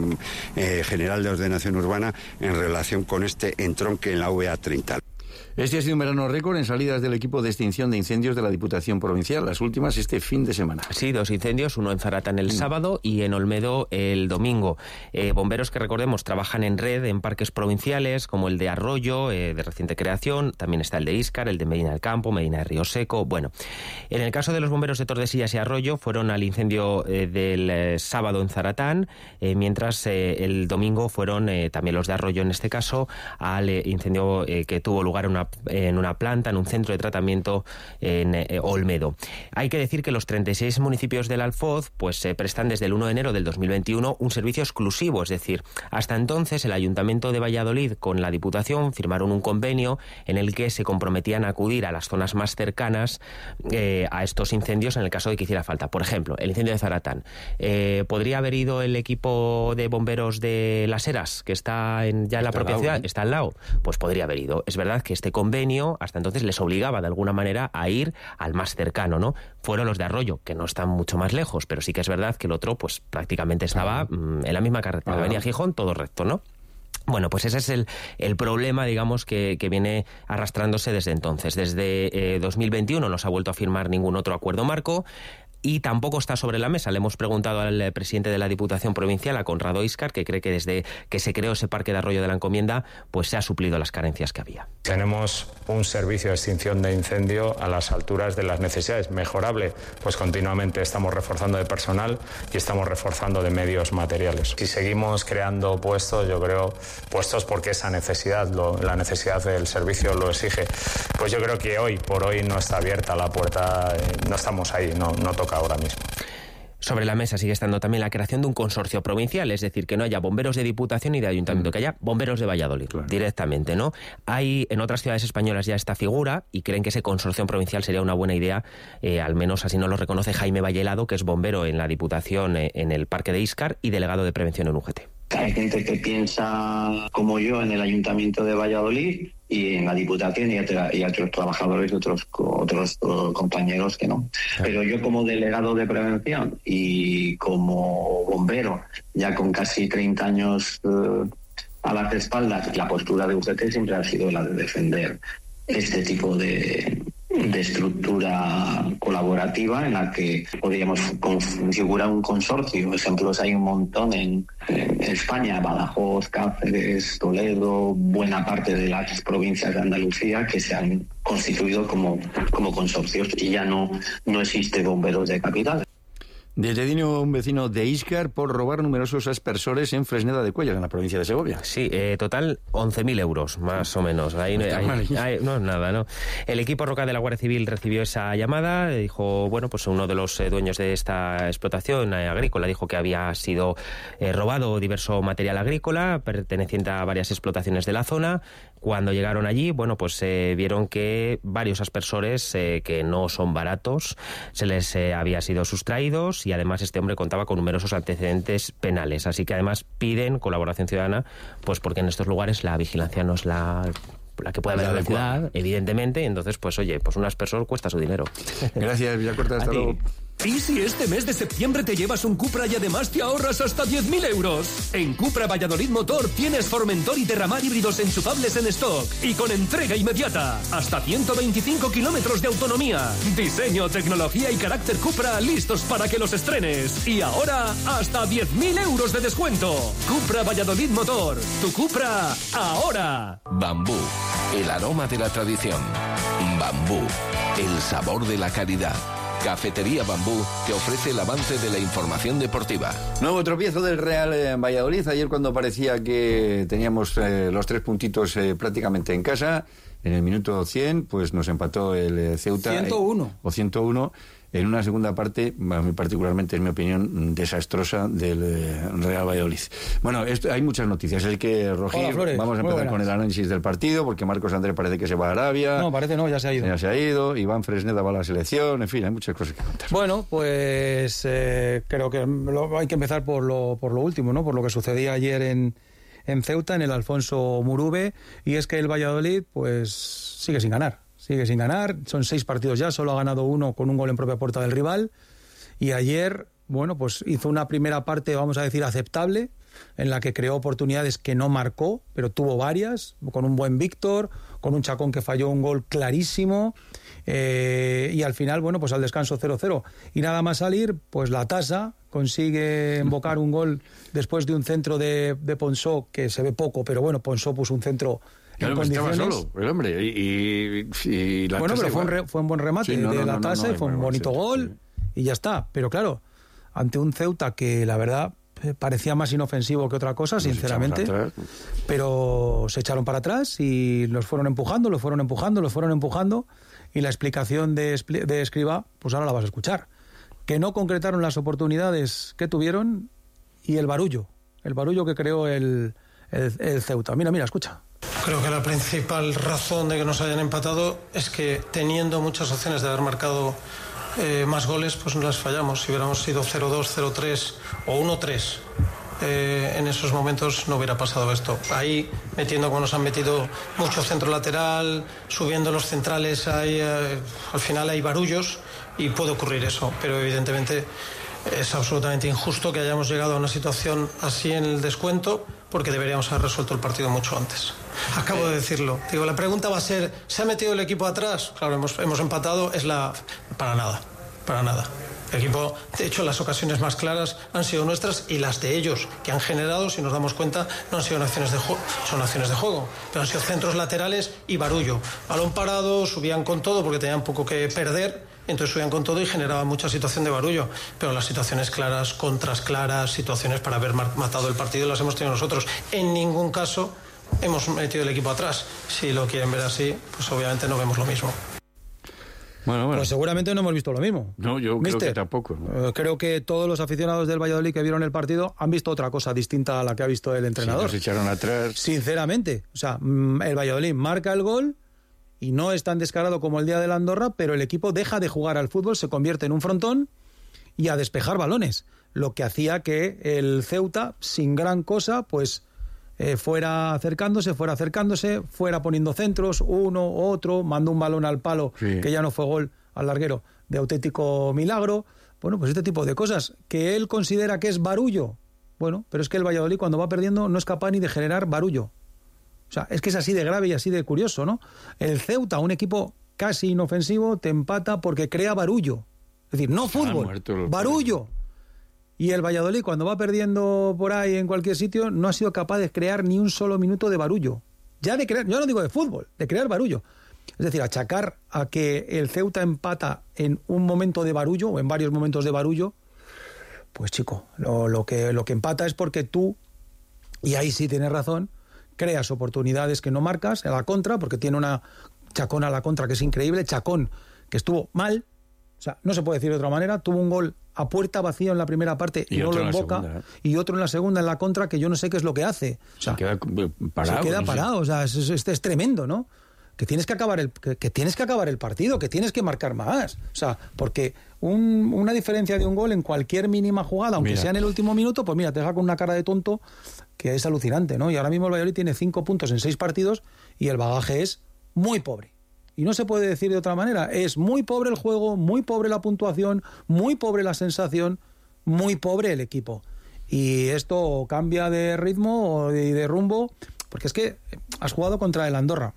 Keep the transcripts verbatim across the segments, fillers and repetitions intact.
eh, General de Ordenación Urbana en relación con este entronque en la V A treinta. Este ha sido un verano récord en salidas del equipo de extinción de incendios de la Diputación Provincial, las últimas este fin de semana. Sí, dos incendios, uno en Zaratán el mm. sábado y en Olmedo el domingo. Eh, bomberos que, recordemos, trabajan en red en parques provinciales como el de Arroyo, eh, de reciente creación, también está el de Íscar, el de Medina del Campo, Medina de Río Seco. Bueno, en el caso de los bomberos de Tordesillas y Arroyo, fueron al incendio eh, del eh, sábado en Zaratán, eh, mientras eh, el domingo fueron eh, también los de Arroyo, en este caso, al eh, incendio eh, que tuvo lugar en una en una planta, en un centro de tratamiento en eh, Olmedo. Hay que decir que los treinta y seis municipios del Alfoz pues se eh, prestan desde el uno de enero del dos mil veintiuno un servicio exclusivo, es decir, hasta entonces el Ayuntamiento de Valladolid con la Diputación firmaron un convenio en el que se comprometían a acudir a las zonas más cercanas eh, a estos incendios en el caso de que hiciera falta. Por ejemplo, el incendio de Zaratán. Eh, ¿Podría haber ido el equipo de bomberos de Las Heras, que está en, ya en la propia ciudad? ¿Eh? Está al lado. Pues podría haber ido. Es verdad que este convenio hasta entonces les obligaba de alguna manera a ir al más cercano, ¿no? Fueron los de Arroyo, que no están mucho más lejos, pero sí que es verdad que el otro pues prácticamente estaba mmm, en la misma carretera, uh-huh. Venía Gijón, todo recto, ¿no? Bueno, pues ese es el, el problema, digamos, que, que viene arrastrándose desde entonces. Desde eh, dos mil veintiuno no se ha vuelto a firmar ningún otro acuerdo marco. Y tampoco está sobre la mesa. Le hemos preguntado al presidente de la Diputación Provincial, a Conrado Íscar, que cree que desde que se creó ese parque de Arroyo de la Encomienda, pues se ha suplido las carencias que había. Tenemos un servicio de extinción de incendio a las alturas de las necesidades. Mejorable, pues continuamente estamos reforzando de personal y estamos reforzando de medios materiales. Si seguimos creando puestos, yo creo, puestos porque esa necesidad, lo, la necesidad del servicio lo exige, pues yo creo que hoy por hoy no está abierta la puerta, eh, no estamos ahí, no, no toca ahora mismo. Sobre la mesa sigue estando también la creación de un consorcio provincial, es decir, que no haya bomberos de Diputación y de Ayuntamiento, que haya bomberos de Valladolid, claro, directamente, ¿no? Hay en otras ciudades españolas ya esta figura y creen que ese consorcio provincial sería una buena idea, eh, al menos así nos lo reconoce Jaime Vallelado, que es bombero en la Diputación, eh, en el Parque de Íscar y delegado de prevención en U G T. Hay gente que piensa como yo en el Ayuntamiento de Valladolid y en la Diputación y, otra, y otros trabajadores y otros, otros uh, compañeros que no. Pero yo como delegado de prevención y como bombero, ya con casi treinta años uh, a las espaldas, la postura de U G T siempre ha sido la de defender este tipo de... de estructura colaborativa en la que podríamos configurar un consorcio. Ejemplos hay un montón en, en España, Badajoz, Cáceres, Toledo, buena parte de las provincias de Andalucía que se han constituido como, como consorcios y ya no, no existe bomberos de capital. Detenido un vecino de Íscar por robar numerosos aspersores en Fresneda de Cuéllar, en la provincia de Segovia. Sí, eh, total once mil euros, más o menos. Ahí, no, ahí, ahí, no es nada, ¿no? El equipo Roca de la Guardia Civil recibió esa llamada, dijo, bueno, pues uno de los eh, dueños de esta explotación eh, agrícola dijo que había sido eh, robado diverso material agrícola perteneciente a varias explotaciones de la zona. Cuando llegaron allí, bueno, pues eh, vieron que varios aspersores eh, que no son baratos se les eh, había sido sustraídos y además este hombre contaba con numerosos antecedentes penales. Así que además piden colaboración ciudadana, pues porque en estos lugares la vigilancia no es la... la que puede haber en la ciudad, evidentemente, entonces, pues oye, pues un aspersor cuesta su dinero. Gracias, Villacorta, hasta luego. ¿Y si este mes de septiembre te llevas un Cupra y además te ahorras hasta diez mil euros? En Cupra Valladolid Motor tienes Formentor y Terramar híbridos enchufables en stock y con entrega inmediata. Hasta ciento veinticinco kilómetros de autonomía. Diseño, tecnología y carácter Cupra listos para que los estrenes. Y ahora, hasta diez mil euros de descuento. Cupra Valladolid Motor. Tu Cupra, ahora. Bambú, el aroma de la tradición. Bambú, el sabor de la calidad. Cafetería Bambú te ofrece el avance de la información deportiva. Nuevo tropiezo del Real en Valladolid. Ayer, cuando parecía que teníamos eh, los tres puntitos eh, prácticamente en casa, en el minuto cien, pues nos empató el eh, Ceuta. ciento uno. Eh, o ciento uno. En una segunda parte, muy particularmente en mi opinión, desastrosa del eh, Real Valladolid. Bueno, esto, hay muchas noticias. El que Roger, Hola, Flores. Vamos a empezar con el análisis del partido, porque Marcos André parece que se va a Arabia. No, parece no, ya se ha ido. Ya se ha ido. Iván Fresneda va a la selección. En fin, hay muchas cosas que contar. Bueno, pues eh, creo que lo, hay que empezar por lo, por lo último, ¿no? Por lo que sucedía ayer en, en Ceuta, en el Alfonso Murube, y es que el Valladolid, pues, sigue sin ganar. Sigue sin ganar, son seis partidos ya, solo ha ganado uno con un gol en propia puerta del rival, y ayer, bueno, pues hizo una primera parte, vamos a decir, aceptable, en la que creó oportunidades que no marcó, pero tuvo varias, con un buen Víctor, con un Chacón que falló un gol clarísimo, eh, y al final, bueno, pues al descanso cero cero. Y nada más salir, pues la Tasa consigue embocar un gol después de un centro de, de Ponsó, que se ve poco, pero bueno, Ponsó puso un centro en claro, estaba condiciones. solo el hombre, y, y, y la bueno, Tasa pero fue un, igual. re, fue un buen remate sí, no, de no, la no, Tasa, no, no, y fue no, un no, bonito sí, gol, sí. y ya está. Pero claro, ante un Ceuta que la verdad parecía más inofensivo que otra cosa, Nos sinceramente, pero se echaron para atrás y los fueron empujando, los fueron empujando, los fueron empujando, y la explicación de, de Escribá, pues ahora la vas a escuchar, que no concretaron las oportunidades que tuvieron y el barullo, el barullo que creó el, el, el Ceuta. Mira, mira, escucha. Creo que la principal razón de que nos hayan empatado es que, teniendo muchas opciones de haber marcado eh, más goles, pues no las fallamos. Si hubiéramos sido cero dos, cero tres o uno tres, eh, en esos momentos no hubiera pasado esto. Ahí, metiendo como nos han metido mucho centro lateral, subiendo los centrales, hay, eh, al final hay barullos y puede ocurrir eso, pero evidentemente es absolutamente injusto que hayamos llegado a una situación así en el descuento, porque deberíamos haber resuelto el partido mucho antes. Acabo de decirlo. Digo, la pregunta va a ser, ¿se ha metido el equipo atrás? Claro, hemos, hemos empatado, es la... Para nada, para nada. El equipo, de hecho, las ocasiones más claras han sido nuestras, y las de ellos, que han generado, si nos damos cuenta, no han sido acciones de juego, son acciones de juego, pero han sido centros laterales y barullo. Balón parado, subían con todo porque tenían poco que perder, entonces subían con todo y generaban mucha situación de barullo. Pero las situaciones claras, contras claras, situaciones para haber matado el partido, las hemos tenido nosotros. En ningún caso hemos metido el equipo atrás. Si lo quieren ver así, pues obviamente no vemos lo mismo. Bueno, bueno. Pues seguramente no hemos visto lo mismo. No, yo Mister, creo que tampoco. ¿no? Eh, creo que todos los aficionados del Valladolid que vieron el partido han visto otra cosa distinta a la que ha visto el entrenador. Sí, nos echaron atrás. Sinceramente, o sea, el Valladolid marca el gol y no es tan descarado como el día de la Andorra, pero el equipo deja de jugar al fútbol, se convierte en un frontón y a despejar balones, lo que hacía que el Ceuta, sin gran cosa, pues eh, fuera acercándose, fuera acercándose, fuera poniendo centros, uno, otro, mandó un balón al palo, sí, que ya no fue gol, al larguero, de auténtico milagro. Bueno, pues este tipo de cosas, que él considera que es barullo. Bueno, pero es que el Valladolid, cuando va perdiendo, no es capaz ni de generar barullo. O sea, es que es así de grave y así de curioso, ¿no? El Ceuta, un equipo casi inofensivo, te empata porque crea barullo. Es decir, no fútbol, barullo. Y el Valladolid, cuando va perdiendo por ahí en cualquier sitio, no ha sido capaz de crear ni un solo minuto de barullo. Ya de crear, yo no digo de fútbol, de crear barullo. Es decir, achacar a que el Ceuta empata en un momento de barullo, o en varios momentos de barullo, pues chico, lo, lo, que, lo que empata es porque tú, y ahí sí tienes razón, creas oportunidades que no marcas a la contra, porque tiene una Chacón a la contra que es increíble. Chacón, que estuvo mal, o sea, no se puede decir de otra manera, tuvo un gol a puerta vacía en la primera parte y, y no lo invoca, segunda, ¿eh? Y otro en la segunda en la contra que yo no sé qué es lo que hace. O sea, se queda parado. Se queda no parado, sé. O sea, es, es, es tremendo, ¿no? Que tienes que acabar el que, que tienes que acabar el partido, que tienes que marcar más. O sea, porque un, una diferencia de un gol en cualquier mínima jugada, aunque mira. sea en el último minuto, pues mira, te deja con una cara de tonto que es alucinante, ¿no? Y ahora mismo el Valladolid tiene cinco puntos en seis partidos y el bagaje es muy pobre. Y no se puede decir de otra manera. Es muy pobre el juego, muy pobre la puntuación, muy pobre la sensación, muy pobre el equipo. Y esto cambia de ritmo o de, de rumbo, porque es que has jugado contra el Andorra,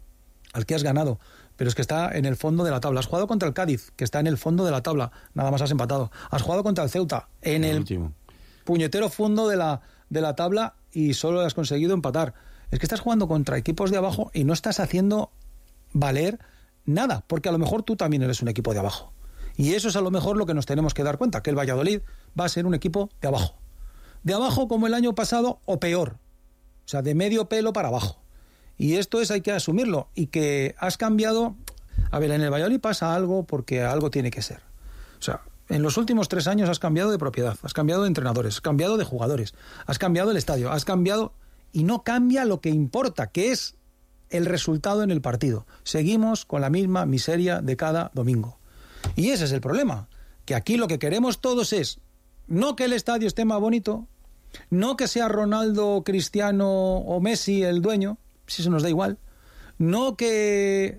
al que has ganado, pero es que está en el fondo de la tabla. Has jugado contra el Cádiz, que está en el fondo de la tabla, nada más has empatado. Has jugado contra el Ceuta, en el, el último. puñetero fondo de la, de la tabla, y solo has conseguido empatar. Es que estás jugando contra equipos de abajo y no estás haciendo valer nada, porque a lo mejor tú también eres un equipo de abajo. Y eso es a lo mejor lo que nos tenemos que dar cuenta, que el Valladolid va a ser un equipo de abajo. De abajo como el año pasado o peor. O sea, de medio pelo para abajo. Y esto es, hay que asumirlo. Y que has cambiado... A ver, en el Valladolid pasa algo porque algo tiene que ser. O sea, en los últimos tres años has cambiado de propiedad, has cambiado de entrenadores, has cambiado de jugadores, has cambiado el estadio, has cambiado... Y no cambia lo que importa, que es el resultado en el partido. Seguimos con la misma miseria de cada domingo. Y ese es el problema. Que aquí lo que queremos todos es no que el estadio esté más bonito, no que sea Ronaldo, Cristiano o Messi el dueño, si eso nos da igual, no que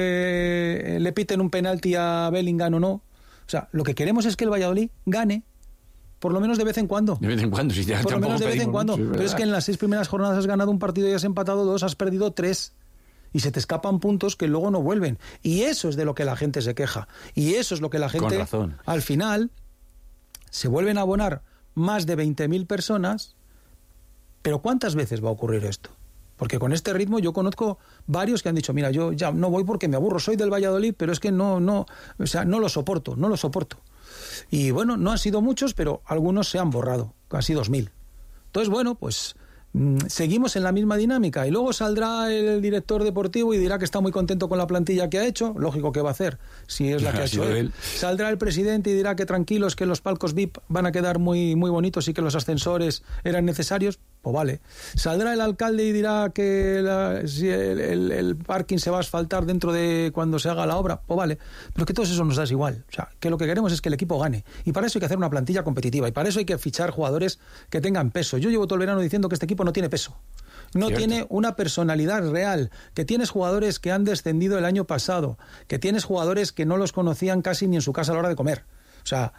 eh, le piten un penalti a Bellingham o no. O sea, lo que queremos es que el Valladolid gane por lo menos de vez en cuando. De vez en cuando, sí, ya por lo menos de vez en cuando. Sí, pero es que en las seis primeras jornadas has ganado un partido y has empatado dos, has perdido tres. Y se te escapan puntos que luego no vuelven. Y eso es de lo que la gente se queja. Y eso es lo que la gente, con razón, al final, se vuelven a abonar más de veinte mil personas. Pero ¿cuántas veces va a ocurrir esto? Porque con este ritmo yo conozco varios que han dicho, mira, yo ya no voy porque me aburro, soy del Valladolid, pero es que no, no, o sea, no lo soporto, no lo soporto. Y bueno, no han sido muchos, pero algunos se han borrado, casi dos mil. Entonces, bueno, pues mmm, seguimos en la misma dinámica. Y luego saldrá el director deportivo y dirá que está muy contento con la plantilla que ha hecho. Lógico que va a hacer, si es la que ha hecho él. Saldrá el presidente y dirá que tranquilos, que los palcos V I P van a quedar muy, muy bonitos y que los ascensores eran necesarios. Pues vale. Saldrá el alcalde y dirá que la, si el, el, el parking se va a asfaltar dentro de cuando se haga la obra. Pues vale. Pero que todo eso nos da igual. O sea, que lo que queremos es que el equipo gane. Y para eso hay que hacer una plantilla competitiva. Y para eso hay que fichar jugadores que tengan peso. Yo llevo todo el verano diciendo que este equipo no tiene peso. No Cierto. Tiene una personalidad real. Que tienes jugadores que han descendido el año pasado. Que tienes jugadores que no los conocían casi ni en su casa a la hora de comer. O sea...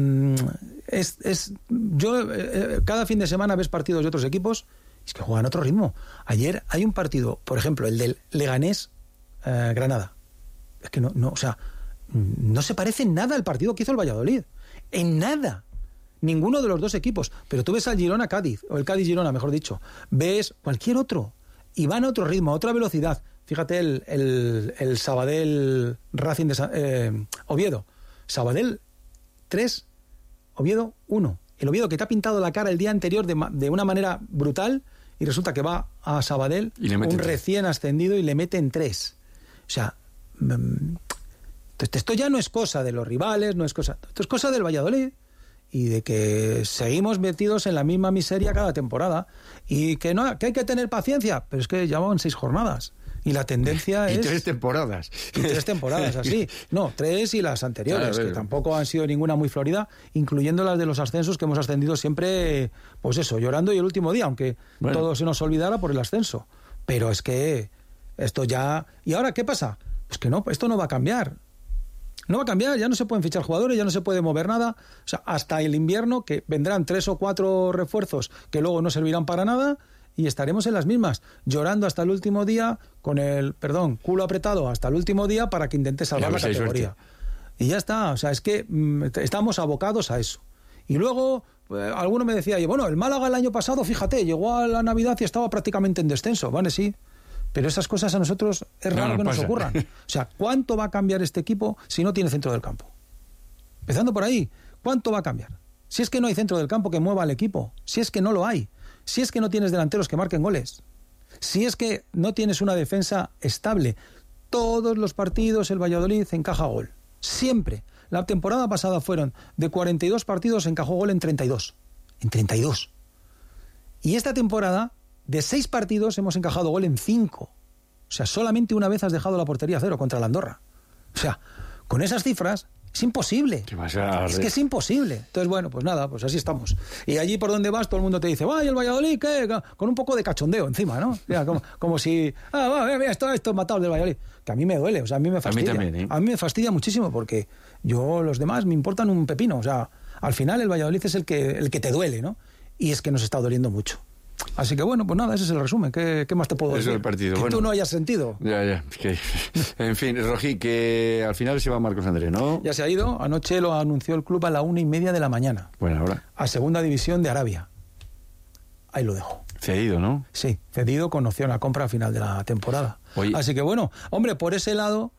Es, es yo eh, cada fin de semana ves partidos de otros equipos, es que juegan a otro ritmo. Ayer hay un partido, por ejemplo, el del Leganés eh, Granada. Es que no, no, o sea, no se parece en nada al partido que hizo el Valladolid. En nada. Ninguno de los dos equipos. Pero tú ves al Girona Cádiz, o el Cádiz Girona, mejor dicho. Ves cualquier otro. Y van a otro ritmo, a otra velocidad. Fíjate el, el, el Sabadell Racing de eh, Oviedo. Sabadell tres, Oviedo uno. El Oviedo que te ha pintado la cara el día anterior de, de una manera brutal y resulta que va a Sabadell, un recién ascendido, y le mete en tres. O sea, mmm, esto ya no es cosa de los rivales, no es cosa... Esto es cosa del Valladolid y de que seguimos metidos en la misma miseria cada temporada y que, no, que hay que tener paciencia, pero es que ya van seis jornadas. Y la tendencia y es... Y tres temporadas. Y tres temporadas, así. No, tres y las anteriores, claro, que tampoco han sido ninguna muy florida, incluyendo las de los ascensos, que hemos ascendido siempre, pues eso, llorando y el último día, aunque bueno. todo se nos olvidara por el ascenso. Pero es que esto ya... ¿Y ahora qué pasa? Pues que no, esto no va a cambiar. No va a cambiar, ya no se pueden fichar jugadores, ya no se puede mover nada. O sea, hasta el invierno, que vendrán tres o cuatro refuerzos que luego no servirán para nada... Y estaremos en las mismas, llorando hasta el último día, con el, perdón, culo apretado hasta el último día para que intente salvar la categoría. Y ya está, o sea, es que mmm, estamos abocados a eso. Y luego, eh, alguno me decía, bueno, el Málaga el año pasado, fíjate, llegó a la Navidad y estaba prácticamente en descenso, vale, sí. Pero esas cosas a nosotros es raro no, no que pasa. Nos ocurran. O sea, ¿cuánto va a cambiar este equipo si no tiene centro del campo? Empezando por ahí, ¿cuánto va a cambiar? Si es que no hay centro del campo que mueva al equipo, si es que no lo hay. Si es que no tienes delanteros que marquen goles, si es que no tienes una defensa estable, todos los partidos el Valladolid encaja gol. Siempre. La temporada pasada fueron de cuarenta y dos partidos, encajó gol en treinta y dos. En treinta y dos. Y esta temporada, de seis partidos, hemos encajado gol en cinco. O sea, solamente una vez has dejado la portería a cero contra la Andorra. O sea, con esas cifras... Es imposible. ¿Qué vas a es que es imposible. Entonces, bueno, pues nada, pues así estamos. Y allí por donde vas, todo el mundo te dice, ¡vaya, el Valladolid! ¿Qué? Con un poco de cachondeo encima, ¿no? Ya, como, como si, ah, va, mira, esto, esto matado del Valladolid. Que a mí me duele, o sea, a mí me fastidia. A mí también, ¿eh? A mí me fastidia muchísimo porque yo, los demás, me importan un pepino. O sea, al final el Valladolid es el que, el que te duele, ¿no? Y es que nos está doliendo mucho. Así que bueno, pues nada, ese es el resumen. ¿Qué, qué más te puedo decir? Eso es el partido. Que bueno, tú no hayas sentido. Ya, ya. Que, en fin, Rojí, que al final se va Marcos André, ¿no? Ya se ha ido. Anoche lo anunció el club a la una y media de la mañana. Bueno, ahora. A segunda división de Arabia. Ahí lo dejo. Cedido, ¿no? Sí, cedido con opción a compra a final de la temporada. Oye. Así que bueno, hombre, por ese lado...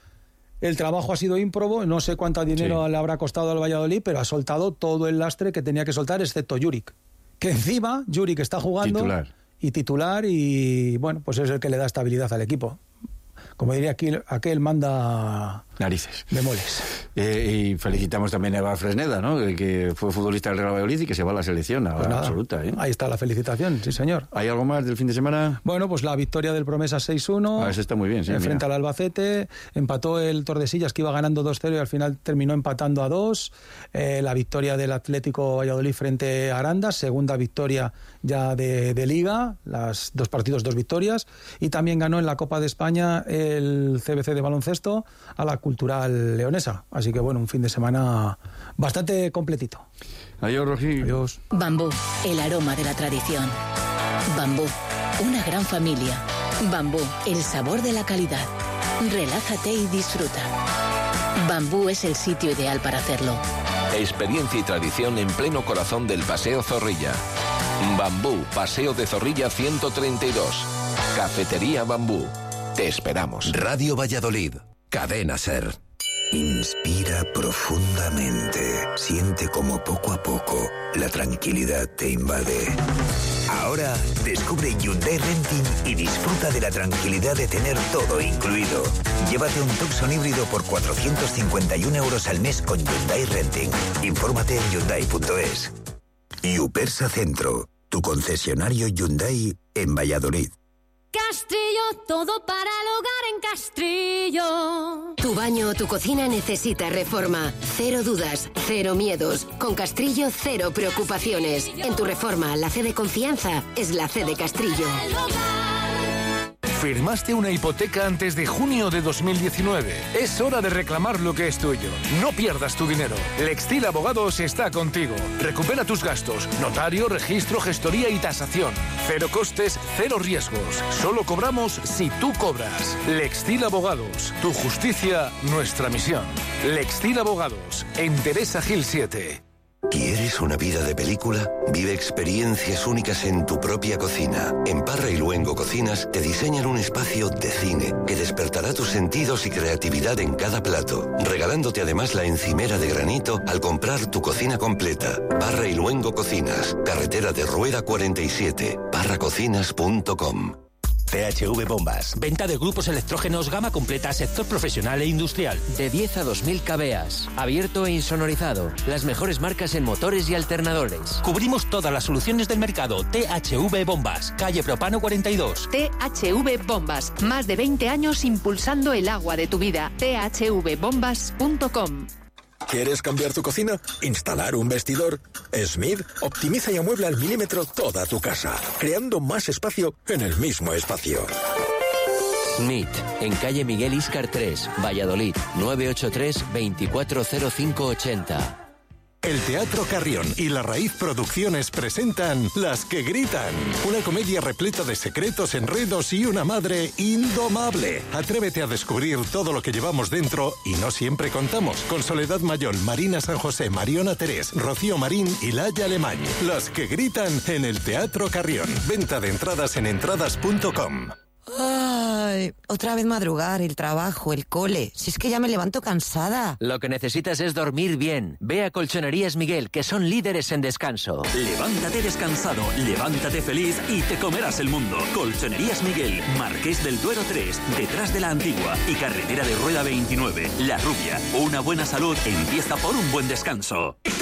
El trabajo ha sido ímprobo, no sé cuánto dinero sí. le habrá costado al Valladolid, pero ha soltado todo el lastre que tenía que soltar, excepto Juric. Que encima, Juric está jugando titular. y titular y, bueno, pues es el que le da estabilidad al equipo. Como diría aquí, aquel manda... Narices. Bemoles. Eh, y felicitamos también a Eva Fresneda, ¿no? Que fue futbolista del Real Valladolid y que se va a la selección ahora, pues absoluta, ¿eh? Ahí está la felicitación, sí señor. ¿Hay algo más del fin de semana? Bueno, pues la victoria del Promesa seis uno. Ah, eso está muy bien, sí. Frente al Albacete. Empató el Tordesillas, que iba ganando dos cero y al final terminó empatando a dos. Eh, la victoria del Atlético Valladolid frente a Aranda. Segunda victoria ya de, de Liga. Las dos partidos, dos victorias. Y también ganó en la Copa de España el C B C de baloncesto, a la cultural leonesa. Así que bueno, un fin de semana bastante completito. Adiós, Rogi. Adiós. Bambú, el aroma de la tradición. Bambú, una gran familia. Bambú, el sabor de la calidad. Relájate y disfruta. Bambú es el sitio ideal para hacerlo. Experiencia y tradición en pleno corazón del Paseo Zorrilla. Bambú, Paseo de Zorrilla ciento treinta y dos. Cafetería Bambú. Te esperamos. Radio Valladolid. Cadena SER. Inspira profundamente. Siente como poco a poco la tranquilidad te invade. Ahora descubre Hyundai Renting y disfruta de la tranquilidad de tener todo incluido. Llévate un Tucson híbrido por cuatrocientos cincuenta y un euros al mes con Hyundai Renting. Infórmate en Hyundai punto es. Yupersa Centro, tu concesionario Hyundai en Valladolid. Castrillo, todo para el hogar en Castrillo. Tu baño o tu cocina necesita reforma. Cero dudas, cero miedos. Con Castrillo, cero preocupaciones. En tu reforma, la C de confianza es la C de Castrillo. ¿Firmaste una hipoteca antes de junio de dos mil diecinueve? Es hora de reclamar lo que es tuyo. No pierdas tu dinero. Lextil Abogados está contigo. Recupera tus gastos. Notario, registro, gestoría y tasación. Cero costes, cero riesgos. Solo cobramos si tú cobras. Lextil Abogados. Tu justicia, nuestra misión. Lextil Abogados. En Teresa Gil siete. ¿Quieres una vida de película? Vive experiencias únicas en tu propia cocina. En Parra y Luengo Cocinas te diseñan un espacio de cine que despertará tus sentidos y creatividad en cada plato, regalándote además la encimera de granito al comprar tu cocina completa. Parra y Luengo Cocinas, carretera de Rueda cuarenta y siete, parra cocinas punto com. T H V Bombas. Venta de grupos electrógenos gama completa, sector profesional e industrial. De diez a dos mil kVA. Abierto e insonorizado. Las mejores marcas en motores y alternadores. Cubrimos todas las soluciones del mercado. T H V Bombas. Calle Propano cuarenta y dos. T H V Bombas. Más de veinte años impulsando el agua de tu vida. T H V bombas punto com. ¿Quieres cambiar tu cocina? ¿Instalar un vestidor? Smith optimiza y amuebla al milímetro toda tu casa, creando más espacio en el mismo espacio. Smith, en calle Miguel Íscar tres, Valladolid, nueve ocho tres, veinticuatro cero cinco ochenta. El Teatro Carrión y La Raíz Producciones presentan Las que Gritan, una comedia repleta de secretos, enredos y una madre indomable. Atrévete a descubrir todo lo que llevamos dentro y no siempre contamos. Con Soledad Mayol, Marina San José, Mariona Terés, Rocío Marín y Laia Alemán. Las que Gritan en el Teatro Carrión. Venta de entradas en entradas punto com. Ay, otra vez madrugar, el trabajo, el cole. Si es que ya me levanto cansada. Lo que necesitas es dormir bien. Ve a Colchonerías Miguel, que son líderes en descanso. Levántate descansado, levántate feliz y te comerás el mundo. Colchonerías Miguel, Marqués del Duero tres, detrás de la Antigua y carretera de Rueda veintinueve. La Rubia, una buena salud empieza por un buen descanso.